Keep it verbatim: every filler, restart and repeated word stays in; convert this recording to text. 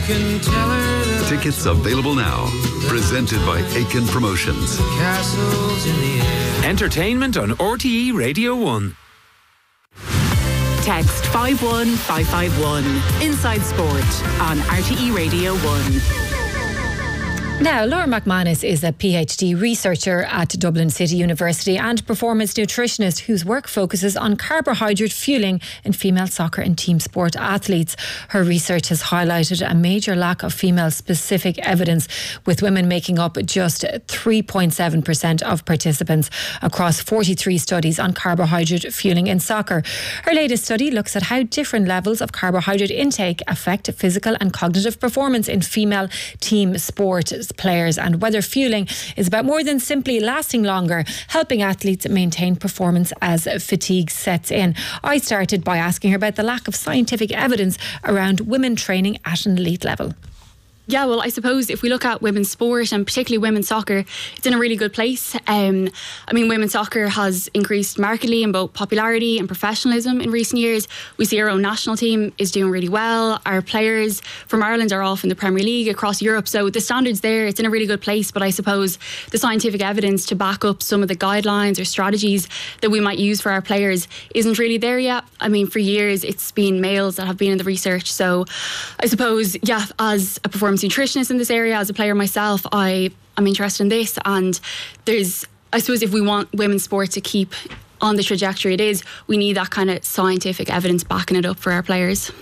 can tell her that Tickets available now. Presented by Aiken Promotions. castles in the air. Entertainment on R T E Radio one. Text five one five five one. Inside Sport on R T E Radio one. Now, Laura McManus is a PhD researcher at Dublin City University and performance nutritionist whose work focuses on carbohydrate fueling in female soccer and team sport athletes. Her research has highlighted a major lack of female-specific evidence, with women making up just three point seven percent of participants across forty-three studies on carbohydrate fueling in soccer. Her latest study looks at how different levels of carbohydrate intake affect physical and cognitive performance in female team sport players, and whether fueling is about more than simply lasting longer, helping athletes maintain performance as fatigue sets in. I started by asking her about the lack of scientific evidence around women training at an elite level. Yeah, well, I suppose if we look at women's sport and particularly women's soccer, it's in a really good place. Um, I mean, women's soccer has increased markedly in both popularity and professionalism in recent years. We see our own national team is doing really well. Our players from Ireland are off in the Premier League across Europe. So the standards there, it's in a really good place. But I suppose the scientific evidence to back up some of the guidelines or strategies that we might use for our players isn't really there yet. I mean, for years, it's been males that have been in the research. So I suppose, yeah, as a performance nutritionist in this area, as a player myself, I am interested in this, and there's, I suppose, if we want women's sport to keep on the trajectory it is, we need that kind of scientific evidence backing it up for our players.